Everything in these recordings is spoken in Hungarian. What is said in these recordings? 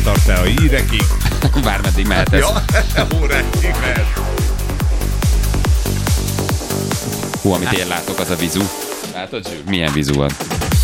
tart-e a hírekig? Bármeddig mehet ez. Ja, óráig mehet. Hú, amit én látok, az a vizu. Látod, Zsül? Milyen vizu van?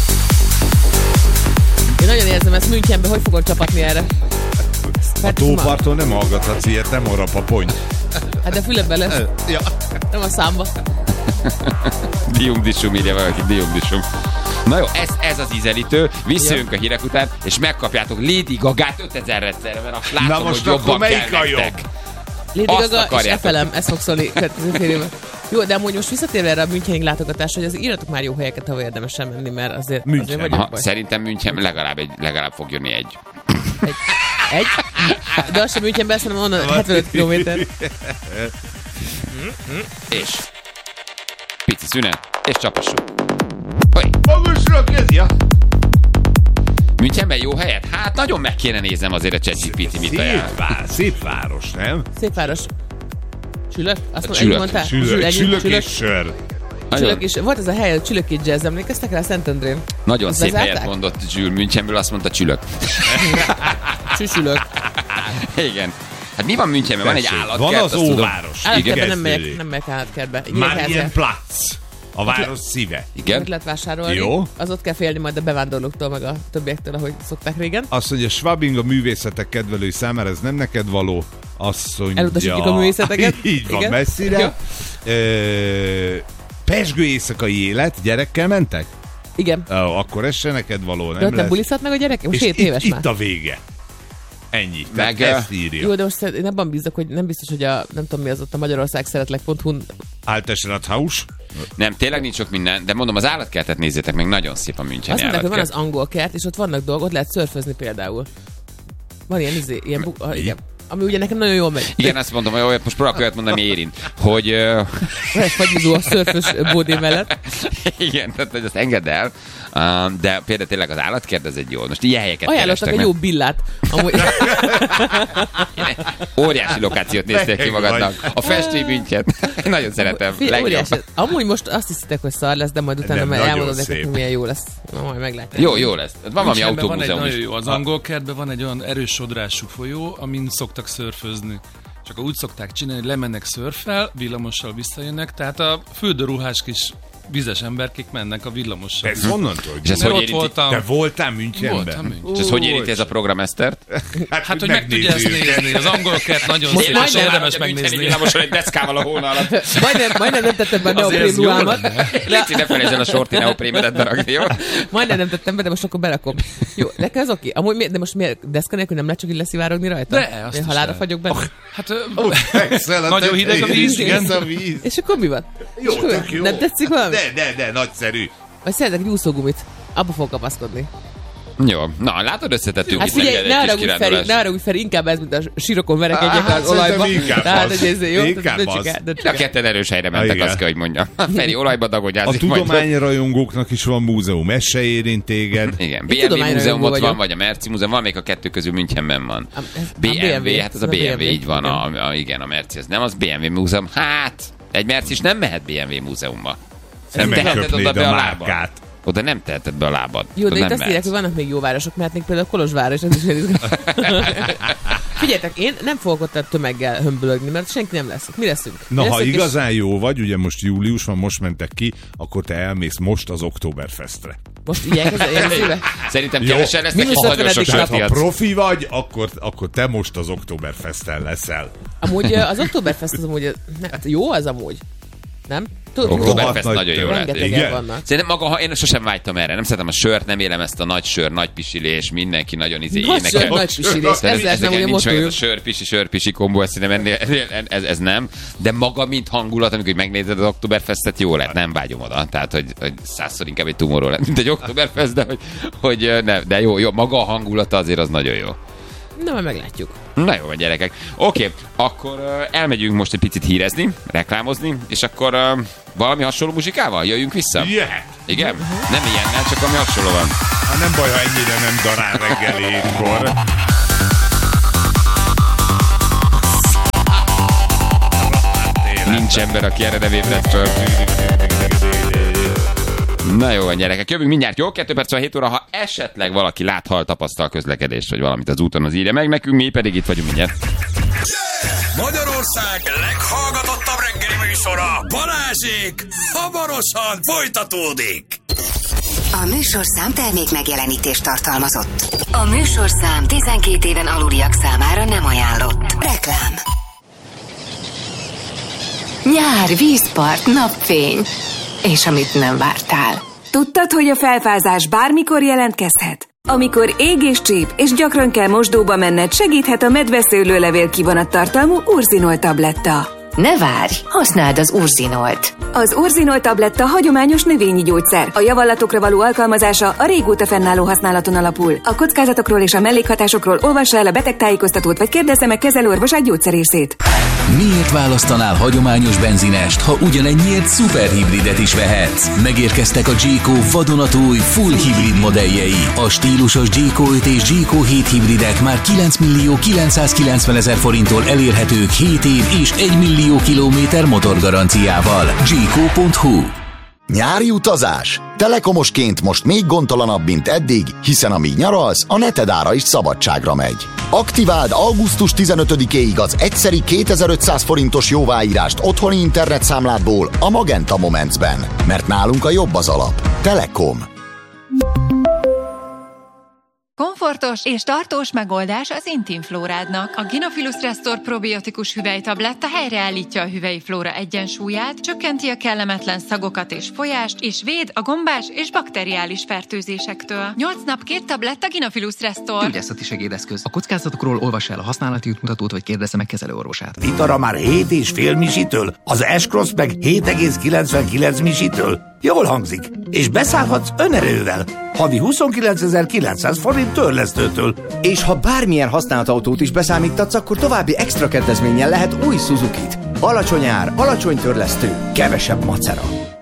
Én nagyon érzem ezt Münchenben, hogy fogod csapatni erre? A tóparton nem hallgathatsz ilyet, nem arra papony. Hát de füledben lesz. Ja. Nem a számba. Diumdisum, írja valaki, diumdisum. Na jó, ez az ízelítő, visszajönk a hírek után, és megkapjátok Lady Gagát 5000-re, mert azt látom, Na most hogy jobban melyik kell a jobb? nektek. Lady Azt Gaga és akarjátok. FLM, ez fog szólni következő fél évben. Jó, de amúgy most visszatérve erre a Münchenig látogatásra, hogy az írjatok már jó helyeket, ahol érdemesen menni, mert azért vagyok Aha, baj. szerintem München legalább fog jönni egy. Egy? De az sem Münchenben, szerintem onnan 75 kilométer. És pici szünet, és csapassuk. Hogy? Magasra kezdja. Münchenben jó helyet? Hát nagyon meg kéne néznem azért a ChatGPT mit ajánl. Szép város, nem? Szép város. Csülök? Azt Csülök. mondtál? Csülök és sör. Csülök is. Volt az a hely, a Csülöki Jazz, emlékeztek rá Szentendrén? Nagyon Azt szép bezárták? helyet mondott Jules Münchenből, azt mondta Csülök. Csüsülök. Igen. Hát mi van Münchenben? Van egy Tessék, állatkert, van az azt tudom. óváros. Állatkertben nem Kezdődik. megyek állatkertbe. Marienplatz. A város szíve. Igen? Mit lehet vásárolni. Jó. Az ott kell félni majd a bevándorlóktól, meg a többiektől, ahogy szokták régen. Azt mondja, Schwabing a művészetek kedvelői számára ez nem neked való. Azt mondja... Elutasítjuk a művészeteket. Így van, Igen. messzire. Pezsgő éjszakai élet, gyerekkel mentek? Igen. Akkor ez se neked való, De nem ott nem lesz. bulizhat meg a gyerek? Most És 7 éves itt már. a vége. Ennyi. Meg, Tehát ezt írja. Jó, de most én abban bízok, hogy nem biztos, hogy a, nem tudom mi az ott a Magyarország szeretlek.hu-n. Altes Rathaus. Nem, tényleg nincs sok minden, de mondom, az állatkertet nézzétek meg, nagyon szép a Müncheni Azt mondták, hogy van az állatkert. angol kert, és ott vannak dolgok, ott lehet szörfözni például. Van ilyen, igen. Ami ugye nekem nagyon jól megy. Igen, azt mondom, hogy olyat most próbálok olyat mondani, ami érint. Hogy... Lehet fagyizó a szörfös bódé mellett. Igen, tehát hogy azt engedd el. De például tényleg az állatkert, ez egy jó. Most ilyen helyeket Ajánlottak kerestek egy jó meg. billát. Amúgy... Óriási lokációt néztél ki magadnak. A festői München. Én nagyon szeretem. Legjobb. Óriási. Amúgy most azt hiszitek, hogy szar lesz, de majd utána Nem, már nagyon elmondod szép. nektek, hogy milyen jó lesz. Na, majd meglátják. Jó lesz. Van valami Münchenben van egy autómúzeum nagyon is. jó, az angol kertben van egy olyan erős sodrású folyó, amin szoktak szörfözni. Csak úgy szokták csinálni, hogy lemennek szörffel, villamossal visszajönnek, tehát a fürdőruhás kis vizes emberkék mennek a villamossal. Ez honnan tudod? És ez Mert hogy ott érinti? voltam. Te voltál Münchenben? Voltam München. És ez hogy érinti ez a program Esztert? Hát, hogy meg tudja ezt nézni. Az angol kert nagyon szép, és érdemes megnézni. Villamoson egy deszkával a hóna alatt. Majdnem nem tettem be a Azért neoprém ez jó ruhámat. Léci, ne felejtsd el a sorti neoprémedet berakni, jó? Majdnem nem tettem be, de most akkor berakom. Jó, nekem az oké. Amúgy de most miért deszka nélkül nem lehet csak így leszivárogni rajta? De, azt Én is halálra lehet. fagyok benne. Hát Nagyon hideg a víz, igen. A víz. És akkor mi van? Jó, És akkor tök jó. nem tetszik valami? De, nagyszerű. Vagy szeretek egy úszógumit. Abba fog kapaszkodni. Jó, na látod, összetettünk Hát itt figyelj, neked ne egy kis haragudj Feri, kirándulás. ne haragudj Feri, inkább ez, mint a sírokon verekedjek Hát, az olajba. szerintem inkább Tehát, az. hogy ez jó. Inkább Tehát, az. döccsik el, döccsik A el. ketten erős helyre mentek, Igen. azt kell, hogy mondjam. Feri, olajba A dagonyázik majd. tudományrajongóknak is van múzeum, ez se érint téged. Igen, Én BMW tudományrajongó múzeum ott van, vagyok. vagy a Merci múzeum, van még a kettő közül Münchenben van. A BMW, hát az a BMW, így van, igen. igen, a Merci, ez nem az BMW múzeum. Hát, egy Merci is nem mehet BMW múzeumba. Nem teheted megköpnéd oda be a lábad. márkát. Oda nem teheted be a lábad. Jó, de Oda itt nem azt írják, mehetsz. hogy vannak még jó városok, mehetnénk például Kolozsváros, ez is izgalmas. Figyeljetek, én nem fogok ott a tömeggel hömbölögni, mert senki nem lesz. Mi leszünk? Na, Mi ha leszünk, és igazán jó vagy, ugye most július van, most mentek ki, akkor te elmész most az Oktoberfestre. Most ilyen széve? Szerintem Jó. kevesen lesznek, Mínusz és nagyon 50. sok Tehát ha piac. profi vagy, akkor te most az Oktoberfesten leszel. Amúgy az Oktoberfest az amúgy, hát jó az amúgy. Nem? Oktoberfest Rohadt nagyon nagy jó lehet. Rengetegen Igen. vannak. Szerintem maga, én sosem vágytam erre, nem szeretem a sört, nem élem ezt a nagy sör, nagy pisilés, mindenki nagyon Nagy énekel. sör, nagy pisilés. Ez lesz nem ugye nincs meg ez a motójuk. sörpisi kombó, ezt szerintem ez nem. De maga, mint hangulat, amikor megnézed az Oktoberfestet, jó lett, nem vágyom oda. Tehát, hogy 100-szor inkább egy tumorról lett, mint egy Oktoberfest, hogy nem, de jó, maga a hangulata azért az nagyon jó. Na, majd meglátjuk. Na jó, gyerekek. Oké, akkor elmegyünk most egy picit hírezni, reklámozni, és akkor valami hasonló muzsikával jöjjünk vissza? Jöhet. Igen? Nem ilyennel, csak ami hasonló van. Hát nem baj, ha ennyire nem darál reggel 7-kor. Nincs ember, aki erre nem ébredt föl. Na jó van, gyerekek, jövünk mindjárt, jó? 2 perc van 7 óra, ha esetleg valaki hal, tapasztal közlekedést, vagy valamit az úton, az írja meg nekünk, mi pedig itt vagyunk mindjárt. Magyarország leghallgatottabb reggeli műsora, Balázsék, hamarosan folytatódik. A műsorszám termék megjelenítést tartalmazott. A műsorszám 12 éven aluliak számára nem ajánlott. Reklám. Nyár, vízpart, napfény. És amit nem vártál. Tudtad, hogy a felfázás bármikor jelentkezhet? Amikor ég és csíp, és gyakran kell mosdóba menned, segíthet a medveszőlőlevél kivonat tartalmú Urzinol tabletta. Ne várj, használd az Urzinolt. Az Urzinol tabletta hagyományos növényi gyógyszer. A javallatokra való alkalmazása a régóta fennálló használaton alapul. A kockázatokról és a mellékhatásokról olvassa el a betegtájékoztatót, vagy kérdezze meg kezelőorvosát, gyógyszerészét. Miért választanál hagyományos benzinest, ha ugyanennyiért szuperhibridet is vehetsz? Megérkeztek a Jayco vadonatúj full hibrid modelljei. A stílusos Jayco 5 és Jayco 7 hibridek már 9.990.000 forinttól elérhetők 7 év és 1 millió kilométer motorgaranciával. Jayco.hu. Nyári utazás? Telekomosként most még gondtalanabb, mint eddig, hiszen amíg nyaralsz, a neted ára is szabadságra megy. Aktiváld augusztus 15-éig az egyszeri 2500 forintos jóváírást otthoni internetszámládból a Magenta Momentsben, mert nálunk a jobb az alap. Telekom. Komfortos és tartós megoldás az intim flórádnak. A Gynophilus Restore probiotikus hüvelytabletta helyreállítja a hüvelyi flóra egyensúlyát, csökkenti a kellemetlen szagokat és folyást, és véd a gombás és bakteriális fertőzésektől. 8 nap 2 tabletta Gynophilus Restore. Gyógyászati segédeszköz. A kockázatokról olvassa el a használati útmutatót, vagy kérdezze meg kezelőorvosát. Vitara már 7,5 misitől, az S-Cross meg 7,99 misitől. Jól hangzik, és beszállhatsz önerővel. Havi 29.900 forint törlesztőtől. És ha bármilyen használt autót is beszámítatsz, akkor további extra kedvezménnyel lehet új Suzukit. Alacsony ár, alacsony törlesztő, kevesebb macera.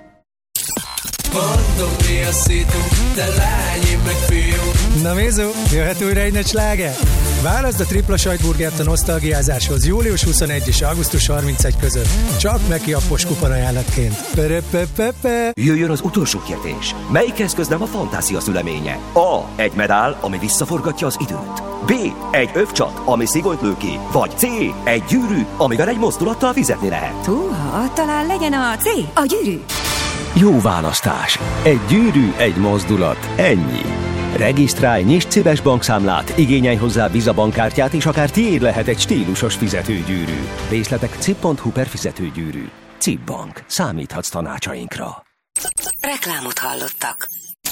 Mondom, mi a szitu, de lány, én meg fiú. Na Mézó, jöhet újra egy nagy sláger? Válaszd a tripla sajtburgert a nosztalgiázáshoz július 21 és augusztus 31 között. Csak megkiappos kuponajánlatként. Perepepepe. Jöjjön az utolsó kérdés. Melyik eszköz nem a fantázia szüleménye? A. Egy medál, ami visszaforgatja az időt. B. Egy övcsat, ami szigonyt lő ki. Vagy C. Egy gyűrű, amivel egy mozdulattal fizetni lehet. Húha, talán legyen a C, a gyűrű. Jó választás. Egy gyűrű, egy mozdulat. Ennyi. Regisztrálj, nyisd CIBES bankszámlát, igényelj hozzá Visa bankkártyát, és akár tiéd lehet egy stílusos fizetőgyűrű. Részletek cib.hu/fizetőgyűrű. CIB Bank. Számíthatsz tanácsainkra. Reklámot hallottak.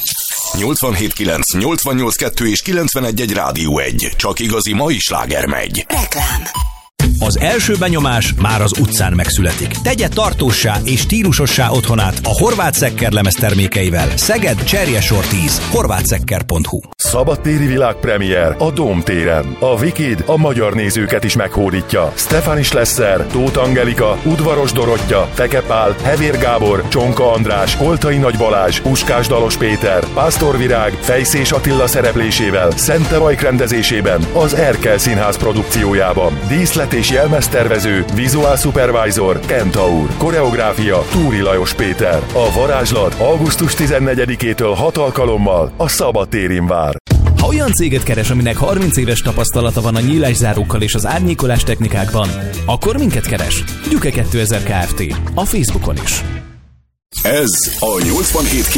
87.9, 88.2 és 91.1 Rádió 1. Csak igazi mai sláger megy. Reklám. Az első benyomás már az utcán megszületik. Tegye tartóssá és stílusossá otthonát a Horváth Szekker lemeztermékeivel. Szeged, Cserjesor 10. horváthszekker.hu. Szabadtéri világpremiér a Dóm téren. A Wicked a magyar nézőket is meghódítja. Stefan Schlesser, Tóth Angelika, Udvaros Dorottya, Feke Pál, Hevér Gábor, Csonka András, Koltai Nagy Balázs, Puskás Dalos Péter, Pásztor Virág, Fejszés Attila szereplésével, Szente Vajk rendezésében, az Erkel Színház produkciójában. Díszlet és jelmeztervező, vizuál supervisor, Kentaur. Koreográfia, Túri Lajos Péter. A varázslat augusztus 14-től 6 alkalommal a Szabadtérin vár. Ha olyan céget keres, aminek 30 éves tapasztalata van a nyílászárókkal és az árnyékolás technikákban, akkor minket keres. Gyuke 2000 Kft. A Facebookon is. Ez a 87